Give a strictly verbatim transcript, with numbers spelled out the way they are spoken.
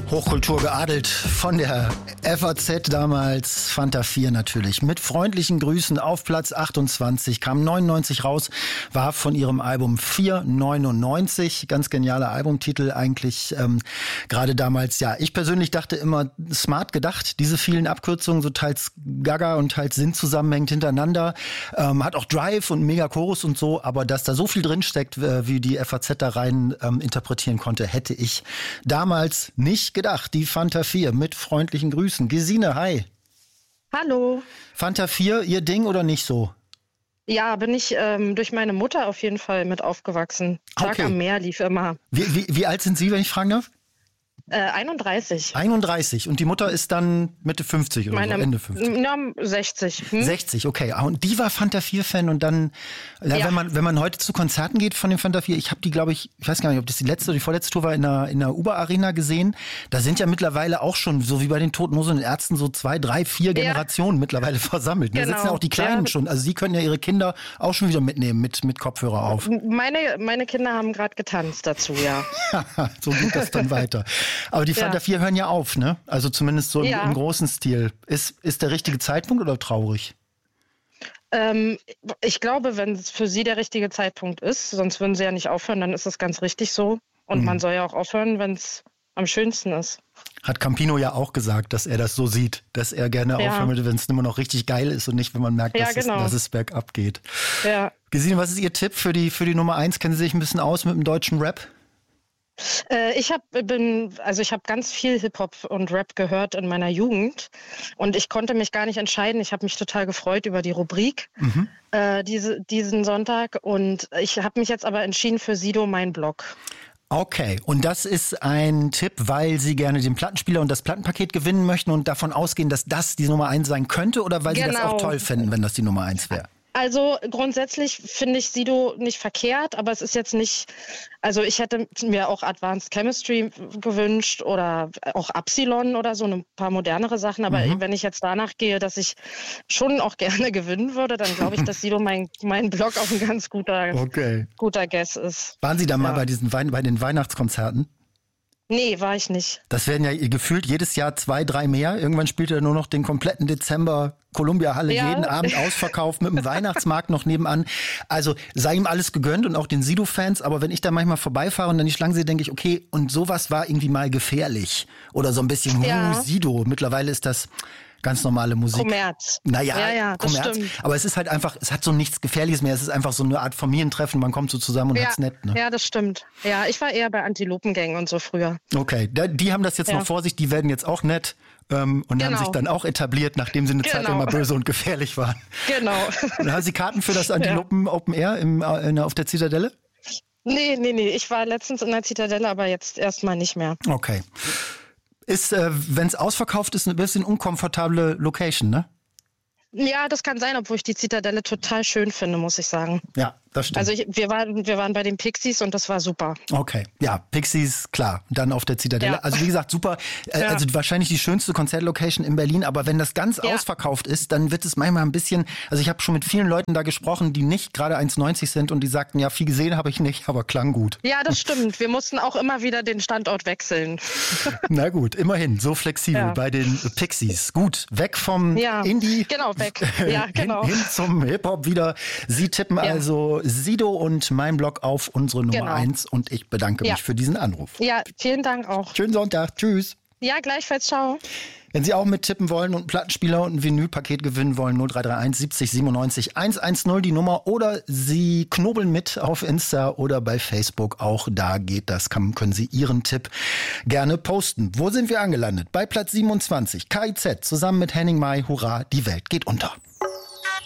Hochkultur geadelt von der F A Z damals, Fanta vier natürlich. Mit freundlichen Grüßen auf Platz achtundzwanzig, kam neunundneunzig raus, war von ihrem Album vier neunundneunzig. Ganz genialer Albumtitel eigentlich, ähm, gerade damals. Ja, ich persönlich dachte immer, smart gedacht, diese vielen Abkürzungen, so teils Gaga und teils Sinn zusammenhängend hintereinander. Ähm, hat auch Drive und Mega-Chorus und so, aber dass da so viel drinsteckt, äh, wie die F A Z da rein ähm, interpretieren konnte, hätte ich damals nicht gedacht. Die Fanta vier mit freundlichen Grüßen. Gesine, hi. Hallo. Fanta vier, ihr Ding oder nicht so? Ja, bin ich ähm, durch meine Mutter auf jeden Fall mit aufgewachsen. Tag Okay. am Meer lief immer. Wie, wie, wie alt sind Sie, wenn ich fragen darf? Äh, einunddreißig. einunddreißig. Und die Mutter ist dann Mitte fünfzig oder Meine, so, Ende fünfzig. Na, sechzig. Hm? sechzig, okay. Ah, und die war Fanta vier Fan und dann, ja, Ja. wenn man wenn man heute zu Konzerten geht von dem Fanta vier, ich habe die, glaube ich, ich weiß gar nicht, ob das die letzte oder die vorletzte Tour war, in der, in der Uber-Arena gesehen. Da sind ja mittlerweile auch schon, so wie bei den Toten Hosen und Ärzten, so zwei, drei, vier Generationen mittlerweile versammelt. Da Genau. sitzen ja auch die Kleinen Ja. schon. Also sie können ja ihre Kinder auch schon wieder mitnehmen mit, mit Kopfhörer auf. Meine, meine Kinder haben gerade getanzt dazu, ja. So geht das dann weiter. Aber die Fanta Ja. vier hören ja auf, ne? Also zumindest so im, Ja. im großen Stil. Ist, ist der richtige Zeitpunkt oder traurig? Ähm, ich glaube, wenn es für sie der richtige Zeitpunkt ist, sonst würden sie ja nicht aufhören, dann ist das ganz richtig so. Und Mhm. man soll ja auch aufhören, wenn es am schönsten ist. Hat Campino ja auch gesagt, dass er das so sieht, dass er gerne Ja. aufhören würde, wenn es immer noch richtig geil ist und nicht, wenn man merkt, Ja, dass, genau. es, dass es bergab geht. Ja. Gesine, was ist Ihr Tipp für die, für die Nummer eins? Kennen Sie sich ein bisschen aus mit dem deutschen Rap? Äh, ich hab, bin, also ich habe ganz viel Hip-Hop und Rap gehört in meiner Jugend und ich konnte mich gar nicht entscheiden. Ich habe mich total gefreut über die Rubrik Mhm. äh, diese, diesen Sonntag und ich habe mich jetzt aber entschieden für Sido, mein Blog. Okay, und das ist ein Tipp, weil Sie gerne den Plattenspieler und das Plattenpaket gewinnen möchten und davon ausgehen, dass das die Nummer eins sein könnte, oder weil Sie das Genau. auch toll finden, wenn das die Nummer eins wäre? Also grundsätzlich finde ich Sido nicht verkehrt, aber es ist jetzt nicht, also ich hätte mir auch Advanced Chemistry gewünscht oder auch Epsilon oder so, ein paar modernere Sachen, aber Mhm. wenn ich jetzt danach gehe, dass ich schon auch gerne gewinnen würde, dann glaube ich, dass Sido mein, mein Blog auch ein ganz guter, Okay. guter Guess ist. Waren Sie da mal Ja. bei diesen Wein, bei den Weihnachtskonzerten? Nee, war ich nicht. Das werden ja gefühlt jedes Jahr zwei, drei mehr. Irgendwann spielt er nur noch den kompletten Dezember Columbia Halle, Ja. jeden Abend ausverkauft mit dem Weihnachtsmarkt noch nebenan. Also sei ihm alles gegönnt und auch den Sido-Fans. Aber wenn ich da manchmal vorbeifahre und dann die Schlange sehe, denke ich, okay, und sowas war irgendwie mal gefährlich. Oder so ein bisschen, Ja. huh, Sido. Mittlerweile ist das ganz normale Musik. Kommerz. Naja, Ja, ja, das Kommerz. stimmt. Aber es ist halt einfach, es hat so nichts Gefährliches mehr. Es ist einfach so eine Art Familientreffen. Man kommt so zusammen und Ja, hat's nett. Ne? ja, das stimmt. Ja, ich war eher bei Antilopengängen und so früher. Okay, da, die haben das jetzt Ja. noch vor sich, die werden jetzt auch nett ähm, und haben Genau. sich dann auch etabliert, nachdem sie eine Zeit lang Genau. mal böse und gefährlich waren. Genau. Und haben Sie Karten für das Antilopen Open Air im, äh, in, auf der Zitadelle? Nee, nee, nee. Ich war letztens in der Zitadelle, aber jetzt erstmal nicht mehr. Okay. Ist, äh, wenn es ausverkauft ist, eine bisschen unkomfortable Location, ne? Ja, das kann sein, obwohl ich die Zitadelle total schön finde, muss ich sagen. Ja, das stimmt. Also ich, wir, waren, wir waren bei den Pixies und das war super. Okay, ja, Pixies, klar, dann auf der Zitadelle. Ja. Also wie gesagt, super, äh, Ja. also wahrscheinlich die schönste Konzertlocation in Berlin, aber wenn das ganz Ja. ausverkauft ist, dann wird es manchmal ein bisschen, also ich habe schon mit vielen Leuten da gesprochen, die nicht gerade eins neunzig sind und die sagten, ja, viel gesehen habe ich nicht, aber klang gut. Ja, das stimmt. Wir mussten auch immer wieder den Standort wechseln. Na gut, immerhin, so flexibel Ja. bei den Pixies. Gut, weg vom Ja, Indie. genau, weg. Ja, genau. Hin, hin zum Hip-Hop wieder. Sie tippen Ja. also Sido und mein Blog auf unsere Nummer Genau. eins und ich bedanke Ja. mich für diesen Anruf. Ja, vielen Dank auch. Schönen Sonntag, tschüss. Ja, gleichfalls. Ciao. Wenn Sie auch mittippen wollen und einen Plattenspieler und ein Vinylpaket gewinnen wollen, null drei drei eins siebzig siebenundneunzig hundertzehn die Nummer. Oder Sie knobeln mit auf Insta oder bei Facebook. Auch da geht das. Kann, können Sie Ihren Tipp gerne posten. Wo sind wir angelandet? Bei Platz siebenundzwanzig. K I Z zusammen mit Henning Mai. Hurra, die Welt geht unter.